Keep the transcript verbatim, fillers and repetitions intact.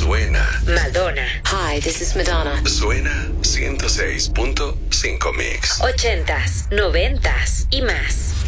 Suena. Madonna. Hi, this is Madonna. Suena ciento seis punto cinco Mix. Ochentas, noventas y más.